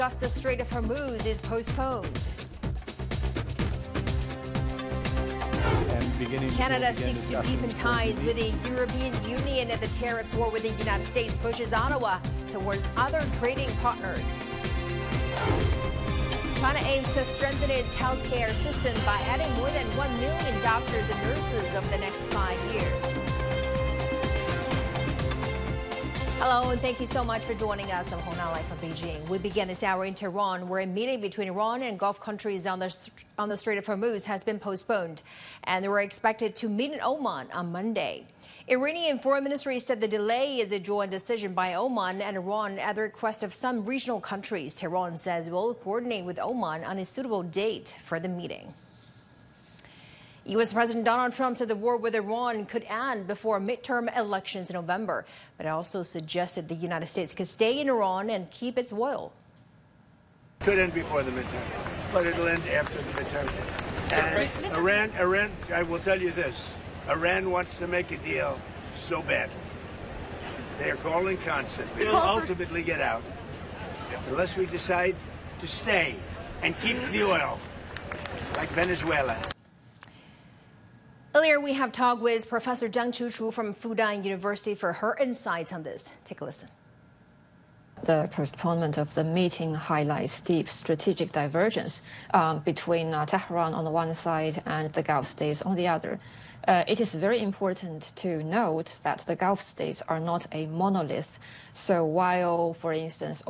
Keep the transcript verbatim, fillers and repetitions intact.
Thus, the Strait of Hormuz is postponed. Canada seeks to deepen ties with the European Union, and the tariff war with the United States pushes Ottawa towards other trading partners. China aims to strengthen its healthcare system by adding more than one million doctors and nurses over the next five years. Hello, and thank you so much for joining us. I'm Hona Lai from Beijing. We begin this hour in Tehran, where a meeting between Iran and Gulf countries on the, on the Strait of Hormuz has been postponed, and they were expected to meet in Oman on Monday. Iranian Foreign Ministry said the delay is a joint decision by Oman and Iran at the request of some regional countries. Tehran says it will coordinate with Oman on a suitable date for the meeting. U S President Donald Trump said the war with Iran could end before midterm elections in November, but also suggested the United States could stay in Iran and keep its oil. Could end before the midterm, but it'll end after the midterm. And Iran, Iran, I will tell you this, Iran wants to make a deal so badly. They are calling constantly. It'll ultimately get out unless we decide to stay and keep the oil, like Venezuela. Earlier, we have talked with Professor Zhang Chuchu from Fudan University for her insights on this. Take a listen. The postponement of the meeting highlights deep strategic divergence um, between uh, Tehran on the one side and the Gulf states on the other. Uh, it is very important to note that the Gulf states are not a monolith. So while, for instance,